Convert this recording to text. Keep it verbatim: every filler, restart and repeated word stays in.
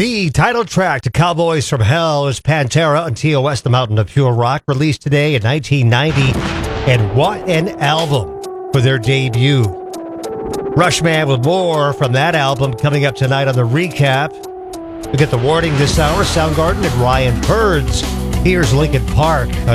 The title track to Cowboys from Hell is Pantera and T O S, The Mountain of Pure Rock, released today in nineteen ninety. And what an album for their debut. Rushman with more from that album coming up tonight on the recap. We get the Warning this hour, Soundgarden and Ryan Purds. Here's Linkin Park on